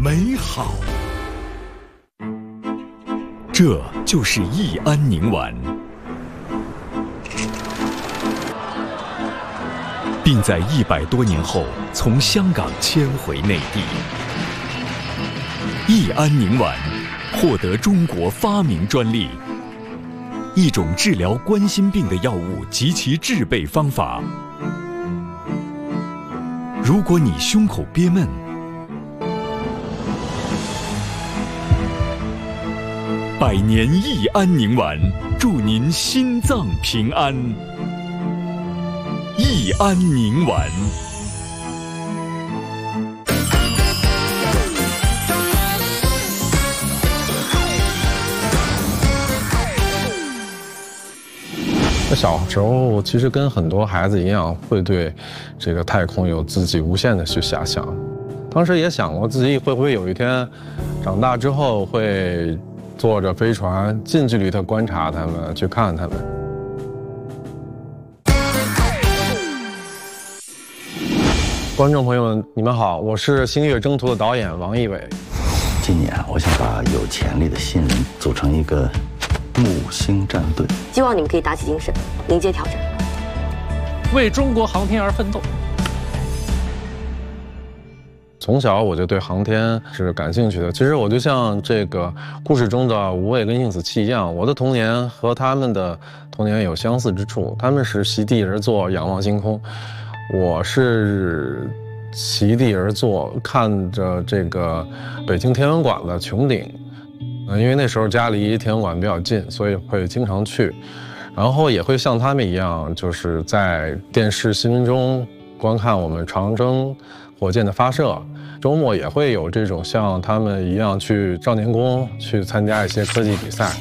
美好。这就是益安宁丸，并在100多年后从香港迁回内地。益安宁丸获得中国发明专利，一种治疗冠心病的药物及其制备方法。如果你胸口憋闷，百年益安宁丸，祝您心脏平安。益安宁丸。 小时候其实跟很多孩子一样，会对这个太空有自己无限的去遐想。当时也想过自己会不会有一天长大之后会坐着飞船近距离的观察他们，去看他们。观众朋友们，你们好，我是《星月征途》的导演王一伟。 今年我想把有潜力的新人组成一个木星战队， 希望你们可以打起精神，迎接挑战， 为中国航天而奋斗。 从小我就对航天是感兴趣的。其实我就像这个故事中的吴畏跟应子期一样，我的童年和他们的童年有相似之处。他们是席地而坐仰望星空，我是席地而坐看着这个北京天文馆的穹顶。因为那时候家离天文馆比较近，所以会经常去，然后也会像他们一样，就是在电视新闻中观看我们长征火箭的发射。周末也会有这种像他们一样去少年宫去参加一些科技比赛。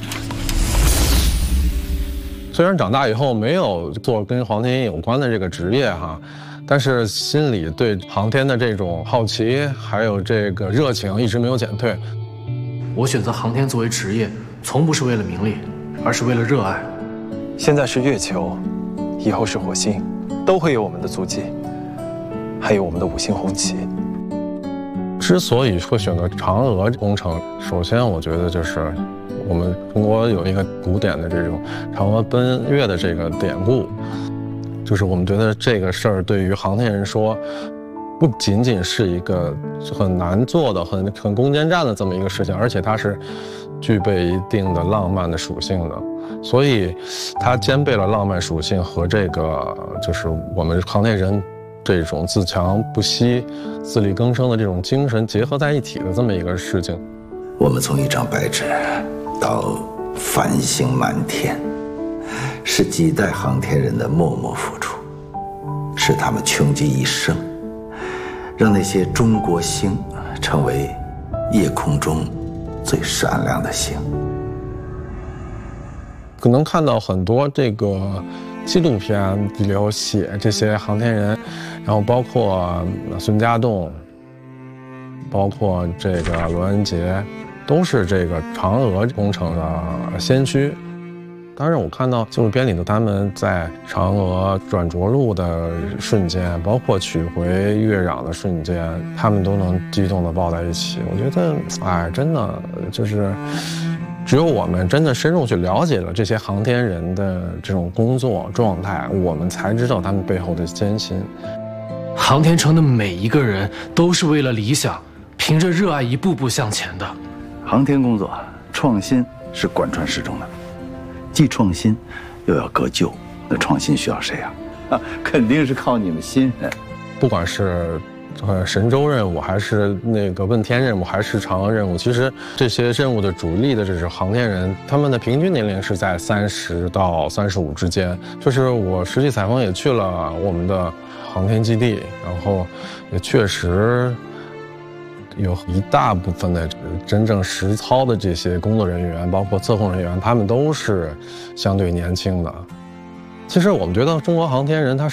虽然长大以后没有做跟航天有关的这个职业哈，但是心里对航天的这种好奇还有这个热情一直没有减退。 我选择航天作为职业，从不是为了名利，而是为了热爱。 现在是月球，以后是火星，都会有我们的足迹，还有我们的5星红旗。 之所以会选择嫦娥工程，首先我觉得就是我们中国有一个古典的这种嫦娥奔月的这个典故，就是我们觉得这个事儿对于航天人说，不仅仅是一个很难做的、很攻坚战的这么一个事情，而且它是具备一定的浪漫的属性的，所以它兼备了浪漫属性和这个就是我们航天人这种自强不息、自力更生的这种精神结合在一起的这么一个事情。 我们从一张白纸到繁星满天，是几代航天人的默默付出，是他们穷极一生，让那些中国星成为夜空中最闪亮的星。 可能看到很多这个纪录片里有写这些航天人，然后包括孙家栋，包括这个罗恩杰，都是这个嫦娥工程的先驱。当然我看到纪录片里头他们在嫦娥软着陆的瞬间，包括取回月壤的瞬间，他们都能激动地抱在一起。我觉得真的就是只有我们真的深入去了解了这些航天人的这种工作状态，我们才知道他们背后的艰辛。 航天城的每一个人都是为了理想，凭着热爱一步步向前的。 航天工作创新是贯穿始终的，既创新又要革旧，那创新需要谁啊？肯定是靠你们新人。 不管是神舟任务还是那个问天任务还是嫦娥任务，其实这些任务的主力的这是航天人，他们的平均年龄是在30到35之间。就是我实际采访也去了我们的航天基地，然后也确实有一大部分的真正实操的这些工作人员，包括测控人员，他们都是相对年轻的。其实我们觉得中国航天人他